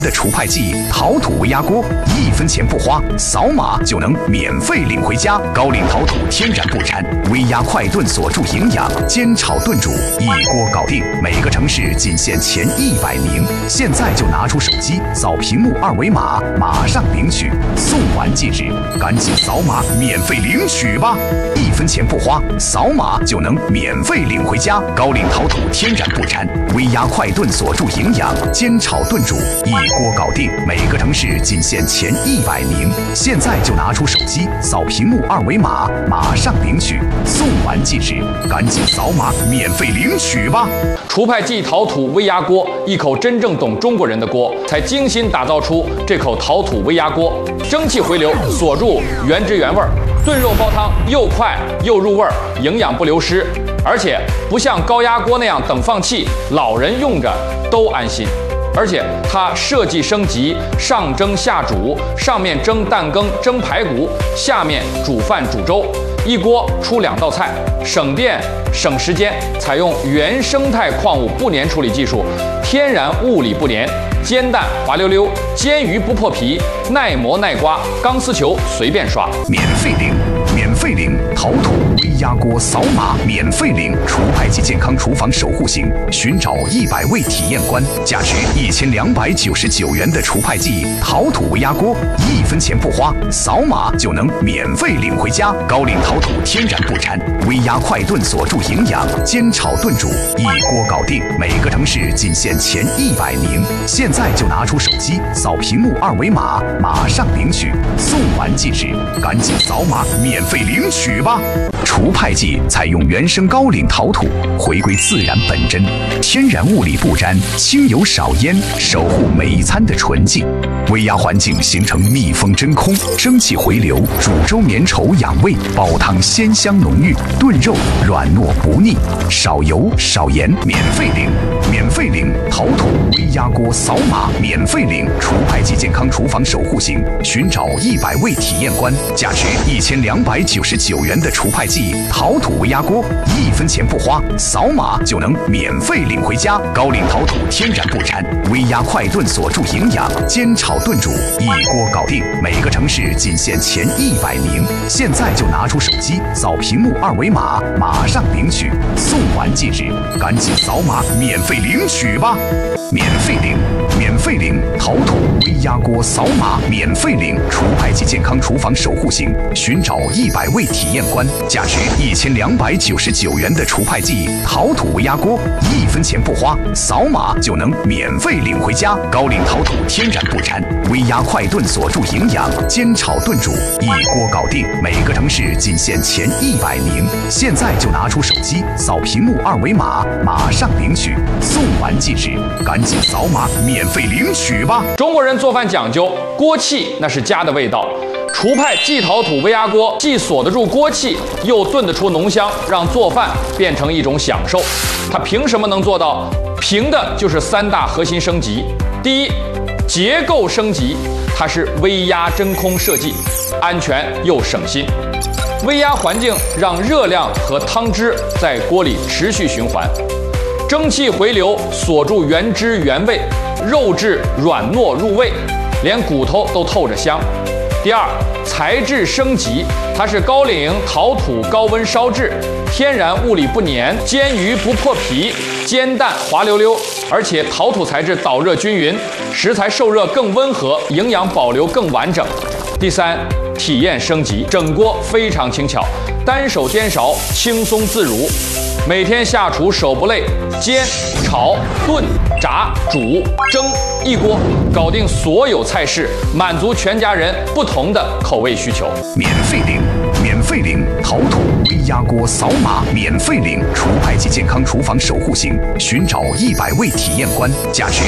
的除派记陶土微压锅，1分钱不花，扫码就能免费领回家。高岭陶土天然不粘，微压快炖锁住营养，煎炒炖煮一锅搞定。每个城市仅限前100名，现在就拿出手机扫屏幕2维码，马上领取，送完即止，赶紧扫码免费领取吧！1分钱不花，扫码就能免费领回家。高岭陶土天然不粘，微压快炖锁住营养，煎炒炖煮一锅搞定。每个城市仅限前100名，现在就拿出手机扫屏幕2维码，马上领取，送完即止，赶紧扫码免费领取吧！ 除派记陶土微压锅，一口真正懂中国人的锅，才精心打造出这口陶土微压锅，蒸汽回流锁住原汁原味，炖肉煲汤又快又入味，营养不流失，而且不像高压锅那样等放气，老人用着都安心。而且它设计升级，上蒸下煮，上面蒸蛋羹、蒸排骨，下面煮饭煮粥，一锅出2道菜，省电省时间。采用原生态矿物不粘处理技术，天然物理不粘，煎蛋滑溜溜，煎鱼不破皮，耐磨耐刮，钢丝球随便刷。 免费领，免费领陶土微压锅，扫码免费领除派记健康厨房守护型，寻找100位体验官，价值1299元的除派记陶土微压锅，1分钱不花，扫码就能免费领回家。高岭陶土天然不粘，微压快炖锁住营养，煎炒炖煮一锅搞定。每个城市仅限前100名，现在就拿出手机扫屏幕2维码，马上领取，送完即止，赶紧扫码免费领取吧！除派记采用原生高岭陶土，回归自然本真，天然物理不沾，轻油少烟，守护每一餐的纯净。微压环境形成密封真空，蒸汽回流，煮粥绵稠养胃，煲汤鲜香浓郁，炖肉软糯不腻，少油少盐，免费领，免费领陶土微压锅，扫码免费领除派记健康厨房守护型，寻找100位体验官，价值1299元的除派记陶土微压锅，1分钱不花，扫码就能免费领回家。高岭陶土天然不粘，微压快炖锁住营养，煎炒炖煮一锅搞定。每个城市仅限前100名，现在就拿出手机扫屏幕2维码，马上领取，送完即止，赶紧扫码免费领取吧！免费领，免费领陶土微压锅，扫码免费领除派记健康厨房守护型，寻找100位体验官，价值1299元的除派记陶土微压锅，1分钱不花，扫码就能免费领回家。高岭陶土天然不粘，微压快炖锁住营养，煎炒炖煮一锅搞定。每个城市仅限前100名，现在就拿出手机扫屏幕2维码，马上领取，送完即止，赶紧扫码免费领取吧！ 中国人做饭讲究锅气，那是家的味道。除派记陶土微压锅既锁得住锅气，又炖得出浓香，让做饭变成一种享受。它凭什么能做到？凭的就是3大核心升级。第一，结构升级，它是微压真空设计，安全又省心。微压环境让热量和汤汁在锅里持续循环，蒸汽回流锁住原汁原味，肉质软糯入味，连骨头都透着香。第二，材质升级，它是高岭陶土高温烧制，天然物理不粘，煎鱼不破皮，煎蛋滑溜溜，而且陶土材质导热均匀，食材受热更温和，营养保留更完整。第三，体验升级，整锅非常轻巧，单手颠勺轻松自如，每天下厨手不累，煎、炒、炖、炸、煮、蒸，一锅搞定所有菜式，满足全家人不同的口味需求。 免费领，免费领陶土微压锅，扫码免费领除派记健康厨房守护型，寻找100位体验官，价值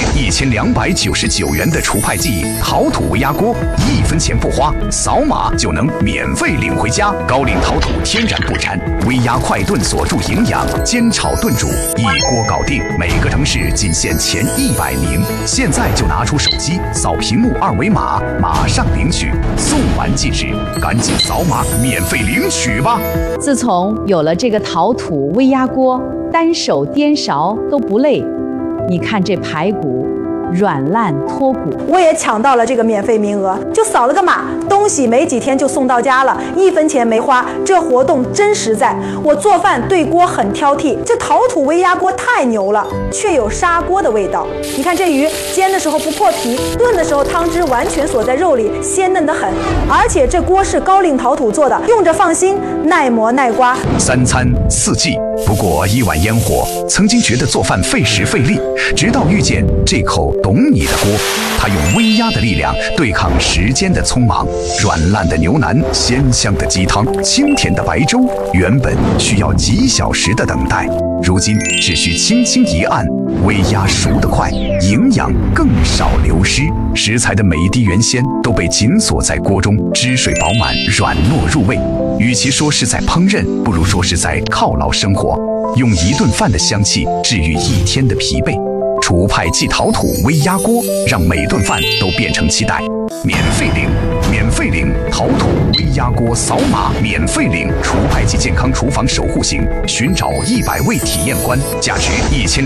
1299元的除派记陶土微压锅，1分钱不花，扫码就能免费领回家。高岭陶土天然不粘，微压快炖锁住营养，煎炒炖煮一锅搞定。每个城市仅限前100名，现在就拿出手机扫屏幕2维码，马上领取，送完即止，赶紧扫码免费领取吧！ 自从有了这个陶土微压锅，单手颠勺都不累。你看这排骨， 软烂脱骨。 我也抢到了这个免费名额，就扫了个码，东西没几天就送到家了，1分钱没花，这活动真实在。我做饭对锅很挑剔，这陶土微压锅太牛了，却有砂锅的味道。你看这鱼煎的时候不破皮，炖的时候汤汁完全锁在肉里，鲜嫩得很。而且这锅是高岭陶土做的，用着放心，耐磨耐刮。 3餐4季，不过1碗烟火。曾经觉得做饭费时费力，直到遇见这口懂你的锅，它用微压的力量对抗时间的匆忙。软烂的牛腩，鲜香的鸡汤，清甜的白粥，原本需要几小时的等待，如今只需轻轻一按，微压熟得快，营养更少流失。食材的每一滴原鲜都被紧锁在锅中，汁水饱满，软糯入味。与其说是在烹饪，不如说是在犒劳生活，用一顿饭的香气治愈一天的疲惫。厨派即陶土微压锅，让每顿饭都变成期待。免费领陶土微压锅，扫码免费领厨派即健康厨房守护型，寻找100位体验官，价值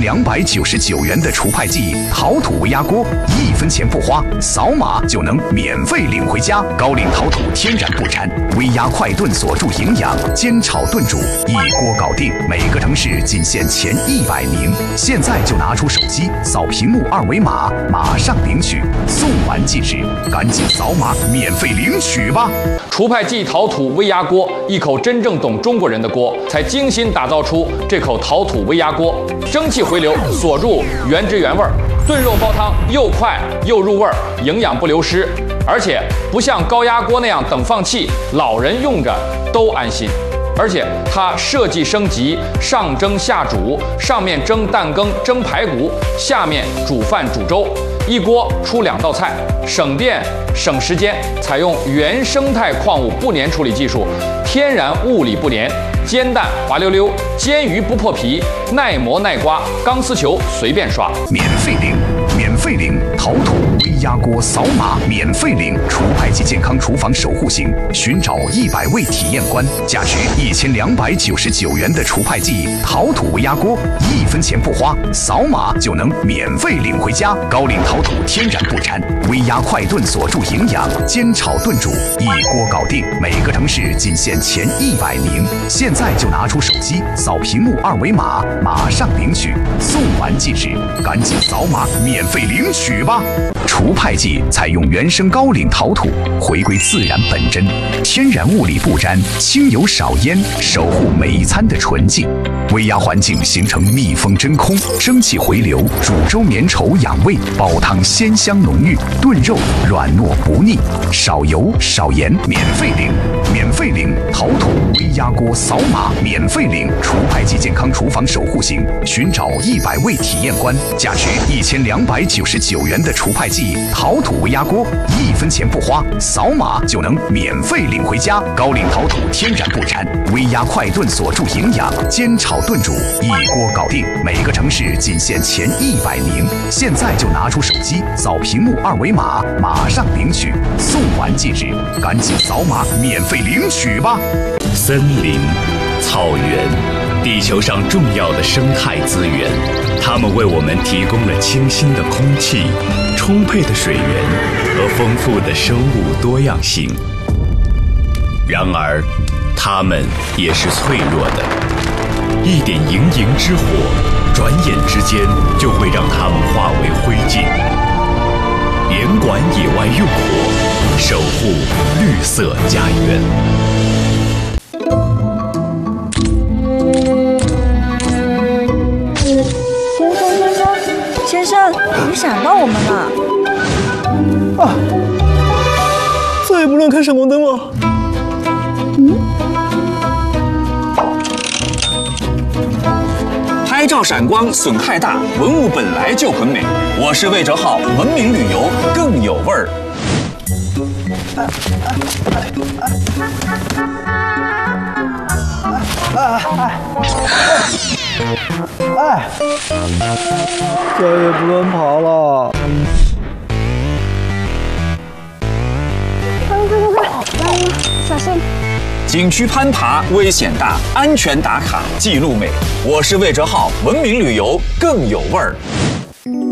1299元的厨派记陶土微压锅，1分钱不花，扫码就能免费领回家。高岭陶土天然不粘，微压快炖锁住营养，煎炒炖煮一锅搞定。每个城市仅限前100名，现在就拿出手机扫屏幕2维码，马上领取，送完即止，赶紧扫码免费领取吧！ 厨派即陶土微压锅，一口真正懂中国人的锅，才精心打造出这口陶土微压锅，蒸汽回流，锁住原汁原味，炖肉煲汤又快又入味儿，营养不流失，而且不像高压锅那样等放气，老人用着都安心。而且它设计升级，上蒸下煮，上面蒸蛋羹、蒸排骨，下面煮饭煮粥，一锅出2道菜，省电省时间。采用原生态矿物不粘处理技术，天然物理不粘，煎蛋滑溜溜，煎鱼不破皮，耐磨耐刮，钢丝球随便刷。 免费领陶土微压锅，扫码免费领厨派即健康厨房守护型，寻找100位体验官，价值1299元的厨派记陶土微压锅，1分钱不花，扫码就能免费领回家。高岭陶土天然不粘，微压快炖锁住营养，煎炒炖煮一锅搞定。每个城市仅限前100名，现在就拿出手机扫屏幕2维码，马上领取，送完即止，赶紧扫码免费领取吧！厨派记采用原生高岭陶土，回归自然本真，天然物理不沾，轻油少烟，守护每一餐的纯净。微压环境形成密封真空，蒸汽回流，煮粥绵稠养胃，煲汤鲜香浓郁，炖肉软糯不腻，少油少盐。免费领陶土微压锅，扫码免费领厨派即健康厨房守护型，寻找100位体验官，价值1299元的厨派记陶土微压锅，1分钱不花，扫码就能免费领回家。高岭陶土天然不粘，微压快炖锁住营养，煎炒炖煮一锅搞定。每个城市仅限前100名，现在就拿出手机扫屏幕2维码，马上领取，送完即止，赶紧扫码免费领取吧！ 森林、草原，地球上重要的生态资源，它们为我们提供了清新的空气、充沛的水源和丰富的生物多样性。然而，它们也是脆弱的，一点营之火，转眼之间就会让它们化为灰烬。严管野外用火，守护绿色家园。 先生，你闪到我们了。 啊！再也不能开闪光灯了。 拍照闪光损害大，文物本来就很美。我是魏哲浩，文明旅游更有味儿。 再也不能爬了。 快，小心！ 景区攀爬危险大，安全打卡记录美。我是魏哲浩，文明旅游更有味儿。